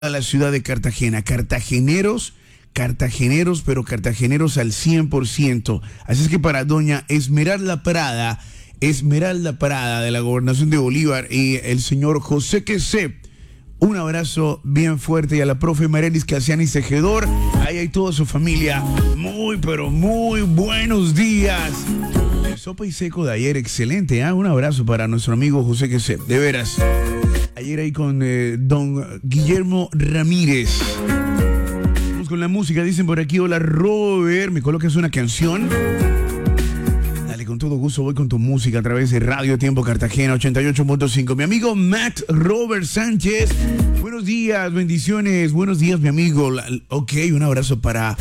a la ciudad de Cartagena. Cartageneros, pero cartageneros al 100%. Así es que para doña Esmeralda Prada de la Gobernación de Bolívar y el señor José Quesé, un abrazo bien fuerte, y a la profe Marelis Casiani Tejedor, ahí hay toda su familia. Pero muy buenos días. El sopa y seco de ayer, excelente, ¿eh? Un abrazo para nuestro amigo José Quesé, de veras. Ayer ahí con don Guillermo Ramírez. Vamos con la música, dicen por aquí, hola Robert, ¿me colocas una canción? Dale, con todo gusto voy con tu música a través de Radio Tiempo Cartagena 88.5. Mi amigo Matt Robert Sánchez, buenos días, bendiciones, buenos días mi amigo. Ok, un abrazo para...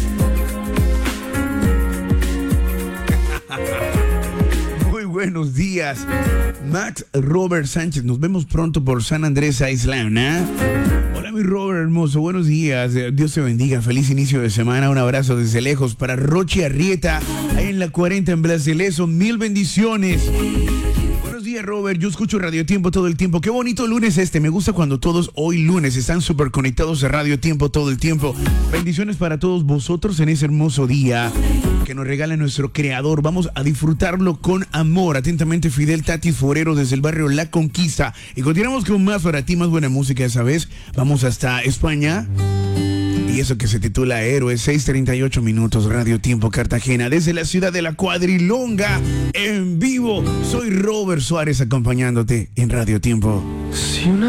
Buenos días, Max Robert Sánchez. Nos vemos pronto por San Andrés Island, ¿eh? Hola, mi Robert hermoso. Buenos días. Dios te bendiga. Feliz inicio de semana. Un abrazo desde lejos para Rochi Arrieta, ahí en la 40 en Blaseleso. Mil bendiciones. Buenos días, Robert. Yo escucho Radio Tiempo todo el tiempo. Qué bonito lunes este. Me gusta cuando todos hoy lunes están súper conectados a Radio Tiempo todo el tiempo. Bendiciones para todos vosotros en ese hermoso día que nos regala nuestro creador. Vamos a disfrutarlo con amor. Atentamente, Fidel Tati Forero desde el barrio La Conquista. Y continuamos con más para ti, más buena música esa vez. Vamos hasta España. Y eso que se titula Héroes, 6:38 minutos, Radio Tiempo Cartagena, desde la ciudad de la Cuadrilonga, en vivo. Soy Robert Suárez acompañándote en Radio Tiempo. Si una